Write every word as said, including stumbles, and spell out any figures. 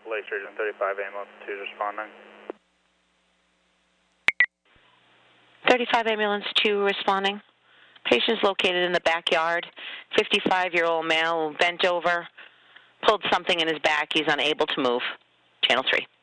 Lake Region thirty-five, ambulance two responding. thirty-five ambulance two responding. Patient's located in the backyard. fifty-five-year-old male bent over, pulled something in his back. He's unable to move. Channel three.